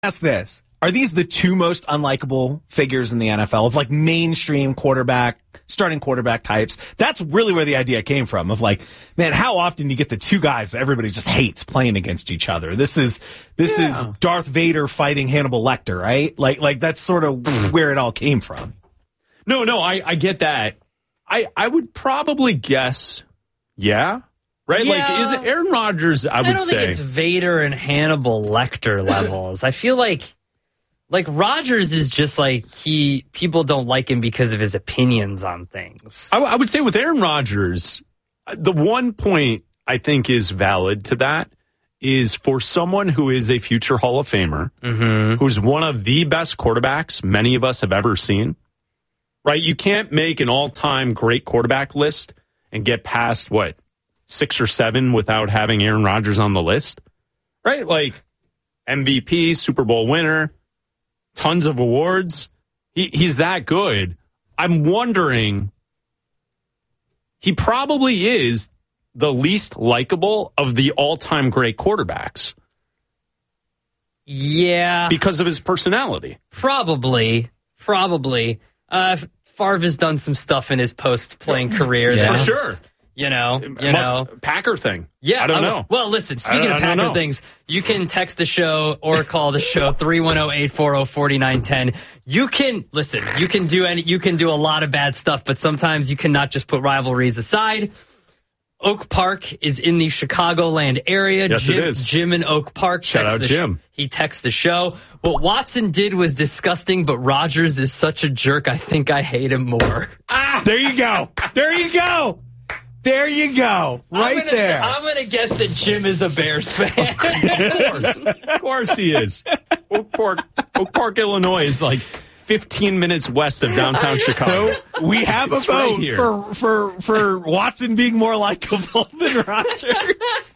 ask this. Are these the two most unlikable figures in the NFL of like mainstream starting quarterback types? That's really where the idea came from of like, man, how often do you get the two guys that everybody just hates playing against each other? This is Darth Vader fighting Hannibal Lecter, right? Like that's sort of where it all came from. No, I get that. I would probably guess, yeah. Right? Yeah. Like, is it Aaron Rodgers, I don't think it's Vader and Hannibal Lecter levels. I feel like Rodgers is just like people don't like him because of his opinions on things. I would say with Aaron Rodgers, the one point I think is valid to that is for someone who is a future Hall of Famer, who's one of the best quarterbacks many of us have ever seen, right? You can't make an all-time great quarterback list and get past, 6 or 7 without having Aaron Rodgers on the list, right? Like MVP, Super Bowl winner, tons of awards. He's that good. I'm wondering, he probably is the least likable of the all-time great quarterbacks. Yeah. Because of his personality. Probably. Favre has done some stuff in his post-playing career. For sure. You know, Packer thing. Yeah, I don't know. Well, listen, speaking of Packer things, you can text the show or call the show 310-840-4910. You can do a lot of bad stuff, but sometimes you cannot just put rivalries aside. Oak Park is in the Chicagoland area. Yes, it is. Jim in Oak Park. Shout out Jim. He texts the show. What Watson did was disgusting, but Rodgers is such a jerk. I think I hate him more. There you go. There you go. There. I'm going to guess that Jim is a Bears fan. Of course he is. Oak Park, Illinois is like 15 minutes west of downtown Chicago. So we have a vote right for Watson being more likable than Rodgers.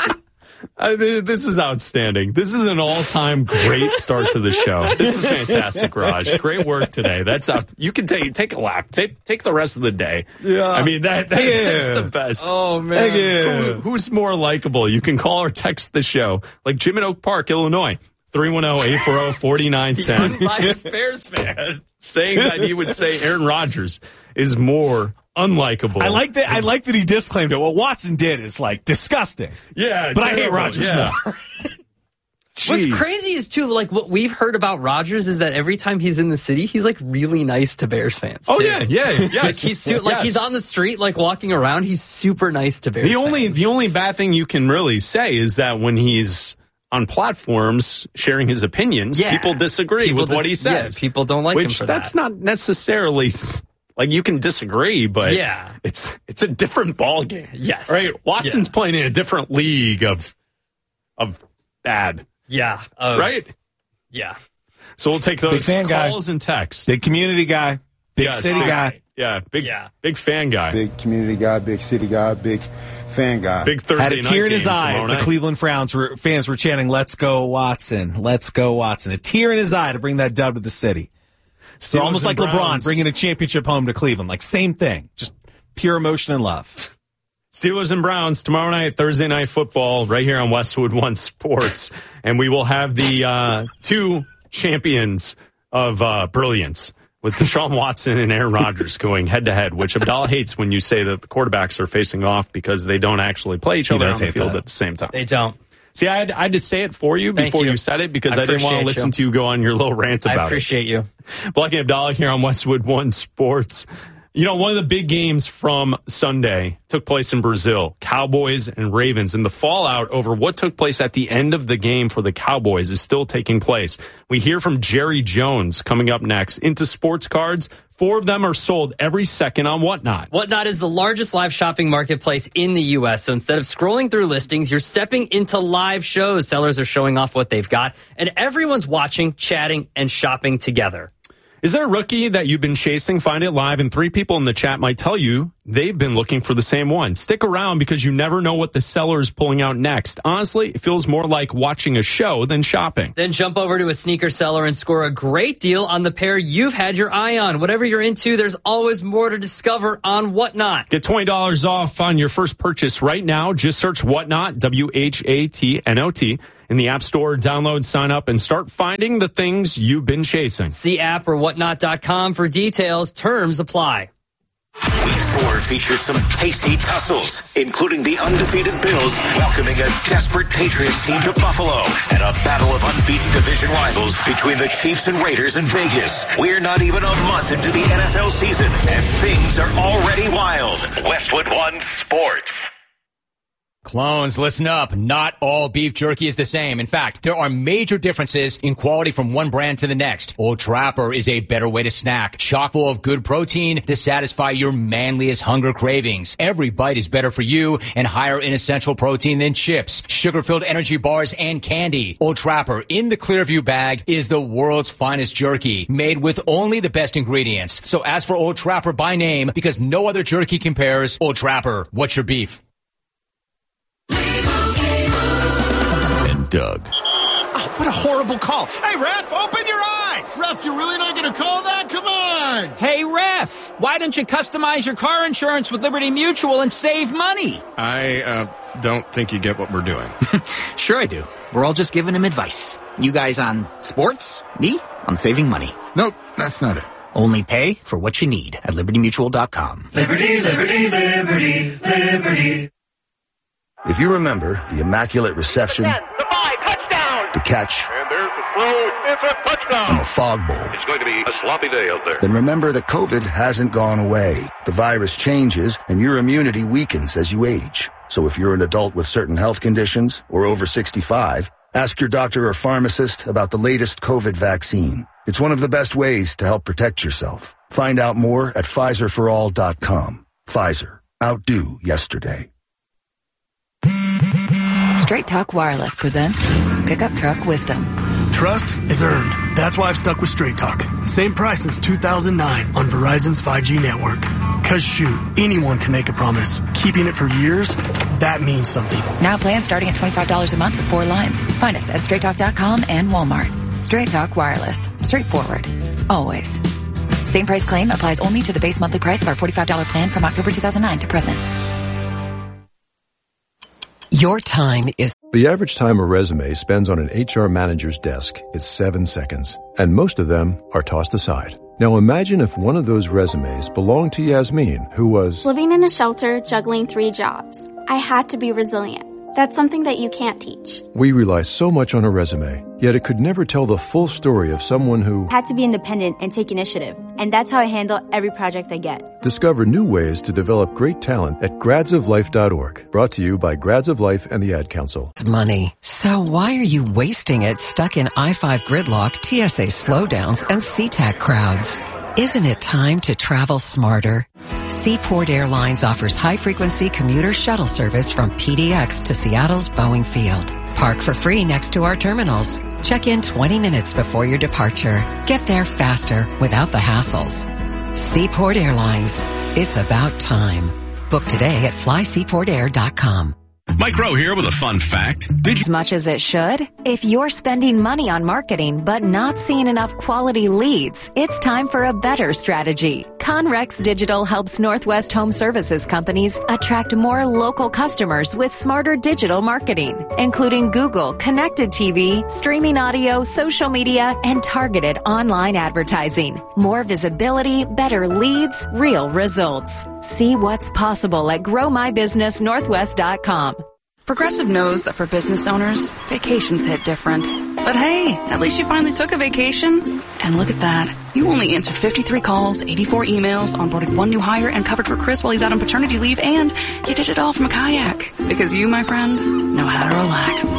This is outstanding. This is an all-time great start to the show. This is fantastic, Raj. Great work today. That's out. You can take a lap. Take the rest of the day. Yeah. I mean, that's the best. Oh, man. Who's more likable? You can call or text the show. Like Jim in Oak Park, Illinois. 310-840-4910. Unbiased Bears fan. Saying that he would say Aaron Rodgers is more unlikable. I like that he disclaimed it. What Watson did is like disgusting. Yeah, but I hate Rodgers more. What's crazy is too, like what we've heard about Rodgers is that every time he's in the city, he's like really nice to Bears fans. Oh too. yeah. Like he's on the street, like walking around, he's super nice to Bears fans. The only bad thing you can really say is that when he's on platforms sharing his opinions, people disagree with what he says. Yeah, people don't like him for that. That's not necessarily. Like, you can disagree, but it's a different ballgame. Yes. Right? Watson's playing in a different league of bad. Yeah. Right? Yeah. So we'll take those calls and texts. Big community guy. Big city guy. Yeah. Big fan guy. Big community guy, big city guy, big fan guy. Big Thursday night had a tear in his game eye as the Cleveland fans were chanting, "Let's go, Watson. Let's go, Watson." A tear in his eye to bring that dub to the city. So almost like LeBron bringing a championship home to Cleveland. Like, same thing. Just pure emotion and love. Steelers and Browns tomorrow night, Thursday Night Football, right here on Westwood One Sports. And we will have the two champions of brilliance with Deshaun Watson and Aaron Rodgers going head-to-head, which Abdallah hates when you say that the quarterbacks are facing off because they don't actually play each other on the field at the same time. They don't. See, I had to say it for you before you said it because I didn't want to listen to you go on your little rant about it. I appreciate you. Blackie Abdallah here on Westwood One Sports. You know, one of the big games from Sunday took place in Brazil, Cowboys and Ravens, and the fallout over what took place at the end of the game for the Cowboys is still taking place. We hear from Jerry Jones coming up next. Into sports cards, 4 of them are sold every second on Whatnot. Whatnot is the largest live shopping marketplace in the U.S., so instead of scrolling through listings, you're stepping into live shows. Sellers are showing off what they've got, and everyone's watching, chatting, and shopping together. Is there a rookie that you've been chasing? Find it live, and 3 people in the chat might tell you they've been looking for the same one. Stick around because you never know what the seller is pulling out next. Honestly, it feels more like watching a show than shopping. Then jump over to a sneaker seller and score a great deal on the pair you've had your eye on. Whatever you're into, there's always more to discover on Whatnot. Get $20 off on your first purchase right now. Just search Whatnot, WHATNOT. in the App Store. Download, sign up, and start finding the things you've been chasing. See app or whatnot.com for details. Terms apply. Week 4 features some tasty tussles, including the undefeated Bills welcoming a desperate Patriots team to Buffalo and a battle of unbeaten division rivals between the Chiefs and Raiders in Vegas. We're not even a month into the NFL season, and things are already wild. Westwood One Sports. Clones, listen up. Not all beef jerky is the same. In fact, there are major differences in quality from one brand to the next. Old Trapper is a better way to snack, chock full of good protein to satisfy your manliest hunger cravings. Every bite is better for you and higher in essential protein than chips, sugar-filled energy bars, and candy. Old Trapper in the Clearview bag is the world's finest jerky, made with only the best ingredients. So ask for Old Trapper by name because no other jerky compares. Old Trapper, what's your beef? Doug. Oh, what a horrible call. Hey, ref, open your eyes. Ref, you're really not going to call that? Come on. Hey, ref, why don't you customize your car insurance with Liberty Mutual and save money? I don't think you get what we're doing. Sure I do. We're all just giving him advice. You guys on sports, me on saving money. Nope, that's not it. Only pay for what you need at libertymutual.com. Liberty, liberty, liberty, liberty. If you remember the immaculate reception, the catch, and there's the throw, it's a touchdown, and the fog bowl. It's going to be a sloppy day out there. Then remember that COVID hasn't gone away. The virus changes, and your immunity weakens as you age. So if you're an adult with certain health conditions or over 65, ask your doctor or pharmacist about the latest COVID vaccine. It's one of the best ways to help protect yourself. Find out more at PfizerForAll.com. Pfizer. Outdo yesterday. Straight Talk Wireless presents Pickup Truck Wisdom. Trust is earned. That's why I've stuck with Straight Talk. Same price since 2009 on Verizon's 5G network. Cause shoot, anyone can make a promise. Keeping it for years, that means something. Now plans starting at $25 a month with 4 lines. Find us at StraightTalk.com and Walmart. Straight Talk Wireless. Straightforward. Always. Same price claim applies only to the base monthly price of our $45 plan from October 2009 to present. Your time is... The average time a resume spends on an HR manager's desk is 7 seconds, and most of them are tossed aside. Now imagine if one of those resumes belonged to Yasmin, who was... living in a shelter, juggling 3 jobs. I had to be resilient. That's something that you can't teach. We rely so much on a resume, yet it could never tell the full story of someone who... had to be independent and take initiative. And that's how I handle every project I get. Discover new ways to develop great talent at gradsoflife.org. Brought to you by Grads of Life and the Ad Council. Money. So why are you wasting it stuck in I-5 gridlock, TSA slowdowns, and SeaTac crowds? Isn't it time to travel smarter? Seaport Airlines offers high-frequency commuter shuttle service from PDX to Seattle's Boeing Field. Park for free next to our terminals. Check in 20 minutes before your departure. Get there faster without the hassles. Seaport Airlines. It's about time. Book today at flyseaportair.com. Mike Rowe here with a fun fact. As much as it should? If you're spending money on marketing but not seeing enough quality leads, it's time for a better strategy. Conrex Digital helps Northwest Home Services companies attract more local customers with smarter digital marketing, including Google, connected TV, streaming audio, social media, and targeted online advertising. More visibility, better leads, real results. See what's possible at GrowMyBusinessNorthwest.com. Progressive knows that for business owners, vacations hit different. But hey, at least you finally took a vacation. And look at that. You only answered 53 calls, 84 emails, onboarded 1 new hire, and covered for Chris while he's out on paternity leave, and you did it all from a kayak. Because you, my friend, know how to relax.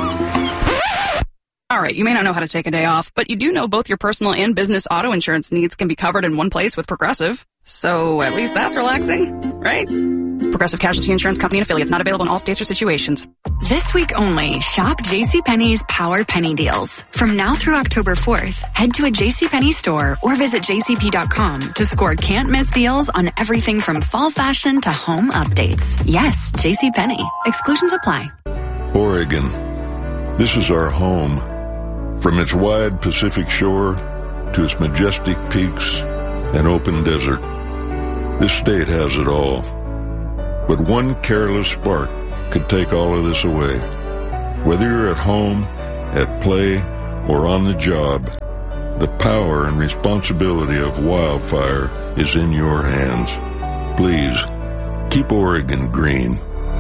All right, you may not know how to take a day off, but you do know both your personal and business auto insurance needs can be covered in one place with Progressive. So at least that's relaxing, right? Progressive Casualty Insurance Company and affiliates, not available in all states or situations. This week only, shop JCPenney's Power Penny Deals. From now through October 4th, head to a JCPenney store or visit jcp.com to score can't-miss deals on everything from fall fashion to home updates. Yes, JCPenney. Exclusions apply. Oregon. This is our home. From its wide Pacific shore to its majestic peaks and open desert, this state has it all. But one careless spark could take all of this away. Whether you're at home at play, or on the job, the power and responsibility of wildfire is in your hands. Please, keep Oregon green.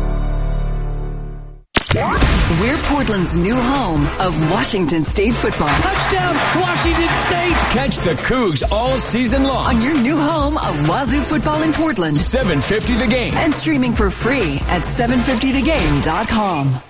We're Portland's new home of Washington State football. Touchdown, Washington State! Catch the Cougs all season long on your new home of Wazoo football in Portland. 750 The Game. And streaming for free at 750thegame.com.